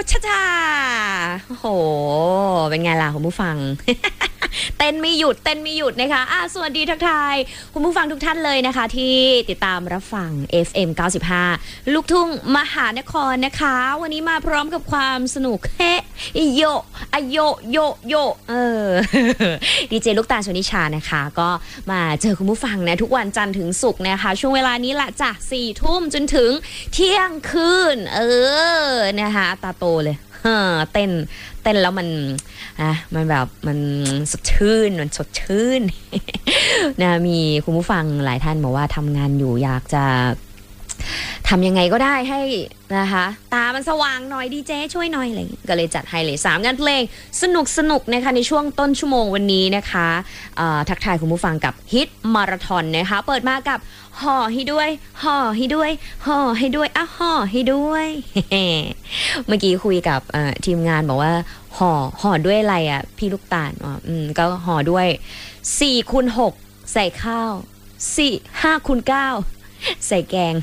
ชาชาโอ้โหเป็นไงล่ะคุณผู้ฟัง เต้นไม่หยุดนะคะสวัสดีทักทายคุณผู้ฟังทุกท่านเลยนะคะที่ติดตามรับฟัง FM 95ลูกทุ่งมหานครนะคะวันนี้มาพร้อมกับความสนุกเฮโยโยดีเจลูกตาลชนิชานะคะก็มาเจอคุณผู้ฟังนะทุกวันจันทร์ถึงศุกร์นะคะช่วงเวลานี้แหละจ้ะ4 ทุ่มจนถึงเที่ยงคืนนะคะตาโตเลยเต้นแล้วมันแบบมันสดชื่นนะมีคุณผู้ฟังหลายท่านบอกว่าทำงานอยู่อยากจะทำยังไงก็ได้ให้นะคะตามันสว่างหน่อยดีเจช่วยหน่อยอะไรก็เลยจัดให้เลย3งานเพลงสนุกนะคะในช่วงต้นชั่วโมงวันนี้นะคะทักทายคุณผู้ฟังกับฮิตมาราธอนนะคะเปิดมากับห่อให้ด้วยเมื่อกี้คุยกับทีมงานบอกว่าห่อด้วยอะไรพี่ลูกตาลก็ห่อด้วย4x6ใส่ข้าว5x9ใส่แกง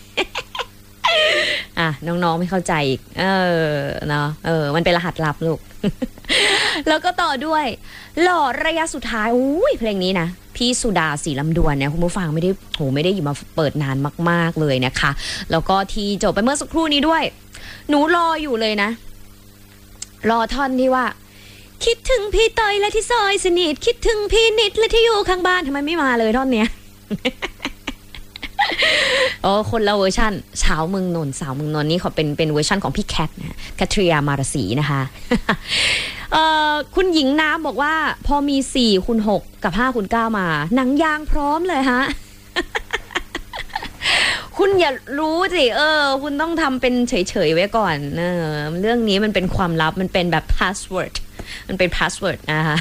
น้องๆไม่เข้าใจอีกเนาะมันเป็นรหัสลับลูก แล้วก็ต่อด้วยหล่อระยะสุดท้ายเพลงนี้นะพี่สุดาศรีลำดวนเนี่ยคุณผู้ฟังไม่ได้หยิบมาเปิดนานมากๆเลยนะคะแล้วก็ที่จบไปเมื่อสักครู่นี้ด้วยหนูรออยู่เลยนะรอท่อนที่ว่าคิดถึงพี่เตยและที่ซอยสนิทคิดถึงพี่นิดและที่อยู่ข้างบ้านทำไมไม่มาเลยท่อนเนี้ย คนละเวอร์ชันสาวเมืองนนท์นี่เขาเป็นเวอร์ชันของพี่แคทนะแคทริยามารสีนะคะ คุณหญิงน้ำบอกว่าพอมี4x6กับ5x9มาหนังยางพร้อมเลยฮะ คุณอย่ารู้สิคุณต้องทำเป็นเฉยๆไว้ก่อนเรื่องนี้มันเป็นความลับมันเป็นแบบพาสเวิร์ดนะคะ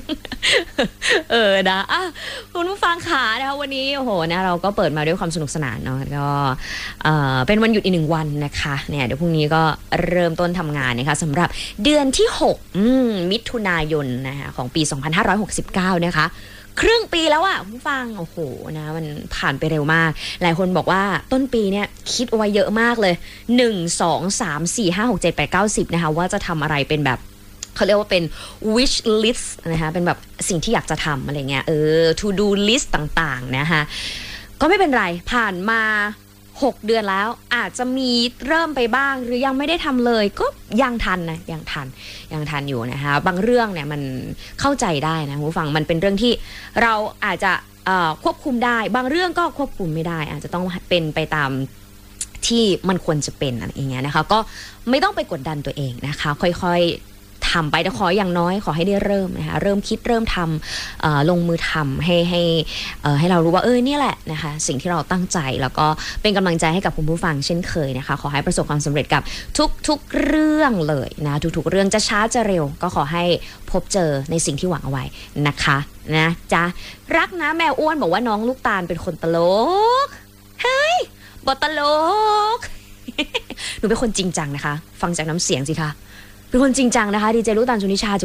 นะคุณผู้ฟังขานะคะวันนี้โอ้โหนะเราก็เปิดมาด้วยความสนุกสนานเนาะก็เป็นวันหยุดอีก1 วันนะคะเนี่ยเดี๋ยวพรุ่งนี้ก็เริ่มต้นทำงานนะคะสำหรับเดือนที่6มิถุนายนนะคะของปี2569นะคะครึ่งปีแล้วคุณผู้ฟังโอ้โหนะมันผ่านไปเร็วมากหลายคนบอกว่าต้นปีเนี่ยคิดเอาไว้เยอะมากเลย1 2 3 4 5 6 7 8 9 10นะคะว่าจะทำอะไรเป็นแบบเขาเรียกว่าเป็น wish list นะคะเป็นแบบสิ่งที่อยากจะทำอะไรเงี้ยto do list ต่างๆนะคะก็ไม่เป็นไรผ่านมา6 เดือนแล้วอาจจะมีเริ่มไปบ้างหรือยังไม่ได้ทำเลยก็ยังทันอยู่นะคะบางเรื่องเนี่ยมันเข้าใจได้นะผู้ฟังมันเป็นเรื่องที่เราอาจจะควบคุมได้บางเรื่องก็ควบคุมไม่ได้อาจจะต้องเป็นไปตามที่มันควรจะเป็นอะไรอย่างเงี้ยนะคะก็ไม่ต้องไปกดดันตัวเองนะคะค่อยๆทำไปแต่ขออย่างน้อยขอให้ได้เริ่มนะคะเริ่มคิดเริ่มทำลงมือทำให้เรารู้ว่านี่แหละนะคะสิ่งที่เราตั้งใจแล้วก็เป็นกำลังใจให้กับคุณผู้ฟังเช่นเคยนะคะขอให้ประสบความสำเร็จกับทุกเรื่องเลยนะทุกเรื่องจะช้าจะเร็วก็ขอให้พบเจอในสิ่งที่หวังเอาไว้นะคะนะจ๊ะรักนะแมวอ้วนบอกว่าน้องลูกตาลเป็นคนตลกเฮ้ยบอตลก หนูเป็นคนจริงจังนะคะฟังจากน้ำเสียงสิคะเป็นคนจริงจังนะคะดีเจลูกตาลชนิชา